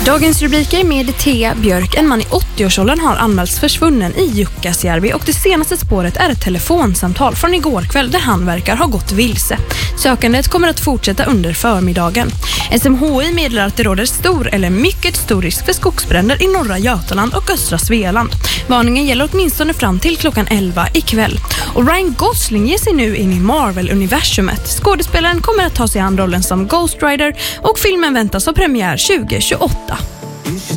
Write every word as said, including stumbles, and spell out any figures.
Dagens rubriker med Thea Björk. En man i åttio-årsåldern har anmälts försvunnen i Jukkasjärvi och det senaste spåret är ett telefonsamtal från igår kväll där han verkar ha gått vilse. Sökandet kommer att fortsätta under förmiddagen. S M H I meddelar att det råder stor eller mycket stor risk för skogsbränder i norra Götaland och östra Svealand. Varningen gäller åtminstone fram till klockan elva ikväll. Och Ryan Gosling ger sig nu in i Marvel-universumet. Skådespelaren kommer att ta sig an rollen som Ghost Rider och filmen väntas ha premiär tjugo tjugoåtta.